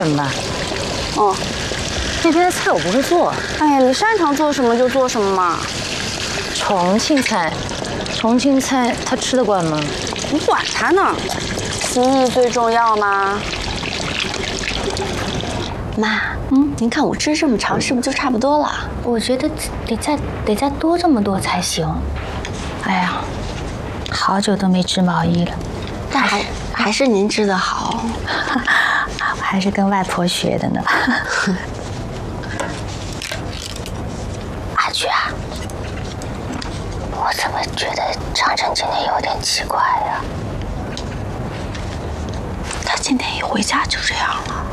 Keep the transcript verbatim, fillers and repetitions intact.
人吧。 哦， 那边的菜我不会做。 哎呀，你擅长做什么就做什么嘛。 重庆菜，重庆菜他吃得惯吗？ 你管他呢，心意最重要嘛。 妈，嗯，您看我吃这么长，是不是就差不多了？ 我觉得得再得再多这么多才行。哎呀，好久都没织毛衣了。 但还还是您织的好， 我还是跟外婆学的呢。阿菊啊，我怎么觉得长城今天有点奇怪呀？ 他今天一回家就这样了。